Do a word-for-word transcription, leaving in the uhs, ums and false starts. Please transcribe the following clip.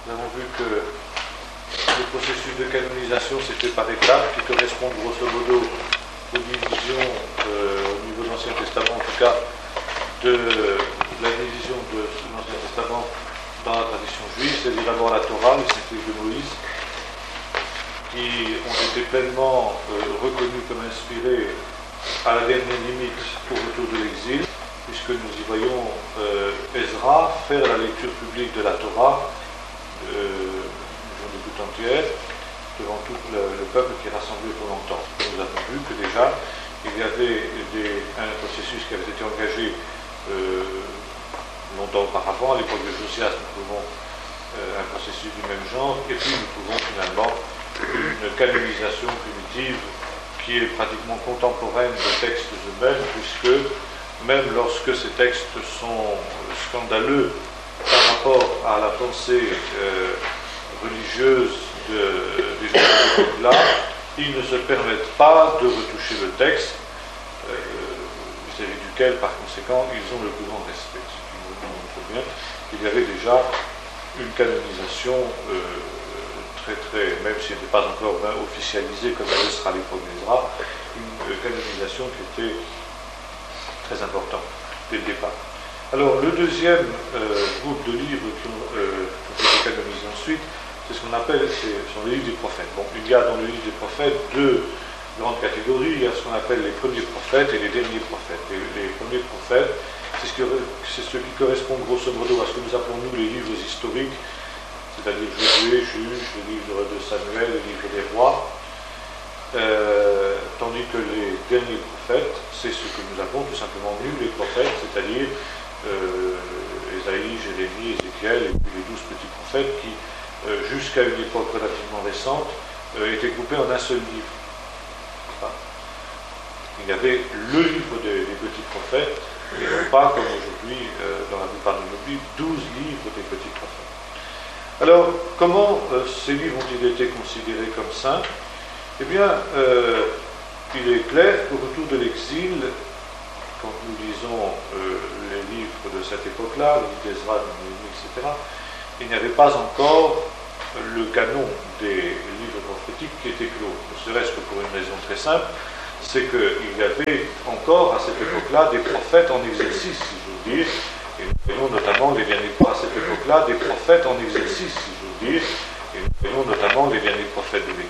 nous avons vu que le processus de canonisation s'est fait par étapes qui correspondent grosso modo aux divisions euh, au niveau de l'Ancien Testament, en tout cas de la division de l'Ancien Testament dans la tradition juive, c'est-à-dire d'abord la Torah, les cinq livres de Moïse, qui ont été pleinement euh, reconnus comme inspirés à la dernière limite au retour de l'exil, puisque nous y voyons euh, Ezra faire la lecture publique de la Torah euh, une journée toute entière devant tout le, le peuple qui est rassemblé pour longtemps. Nous avons vu que déjà il y avait des, un processus qui avait été engagé euh, longtemps auparavant. À l'époque de Josias, nous trouvons euh, un processus du même genre, et puis nous trouvons finalement une canonisation primitive qui est pratiquement contemporaine des textes eux-mêmes, puisque même lorsque ces textes sont scandaleux par rapport à la pensée euh, religieuse de, des gens de cette époque-là, ils ne se permettent pas de retoucher le texte, euh, vis-à-vis duquel, par conséquent, ils ont le plus grand respect. Ce qui nous montre bien qu'il y avait déjà une canonisation euh, très, très, même si elle n'était pas encore ben, officialisée comme elle sera à l'époque d'Ezra, une euh, canonisation qui était très importante dès le départ. Alors, le deuxième euh, groupe de livres qui ont, euh, qui ont été canonisés ensuite, c'est ce qu'on appelle, ce sont les livres des prophètes. Bon, il y a dans le livre des prophètes deux grandes catégories. Il y a ce qu'on appelle les premiers prophètes et les derniers prophètes. Les, les premiers prophètes, c'est ce, que, c'est ce qui correspond grosso modo à ce que nous appelons nous les livres historiques, c'est-à-dire Josué, Juge, le livre de Samuel, le livre des rois. Euh, tandis que les derniers prophètes, c'est ce que nous avons tout simplement lu, les prophètes, c'est-à-dire euh, Ésaïe, Jérémie, Ézéchiel, et puis les douze petits prophètes qui, euh, jusqu'à une époque relativement récente, euh, étaient groupés en un seul livre. Enfin, il y avait le livre des, des petits prophètes, et non pas, comme aujourd'hui, euh, dans la plupart de nos Bibles, douze livres des petits prophètes. Alors, comment euh, ces livres ont-ils été considérés comme saints ? Eh bien, euh, il est clair qu'au retour de l'exil, quand nous lisons euh, les livres de cette époque-là, les livres d'Ezra, de Néhémie, et cetera, il n'y avait pas encore le canon des livres prophétiques qui était clos. Ne serait-ce que pour une raison très simple, c'est qu'il y avait encore à cette époque-là des prophètes en exercice, si j'ose dire, et nous voyons notamment les derniers prophètes à cette époque-là, des prophètes en exercice, si j'ose dire, et nous voyons notamment les derniers prophètes de l'Église.